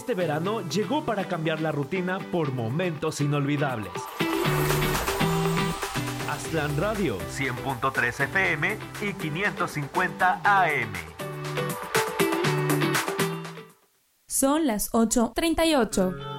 Este verano llegó para cambiar la rutina por momentos inolvidables. Aztlán Radio, 100.3 FM y 550 AM. Son las 8:38.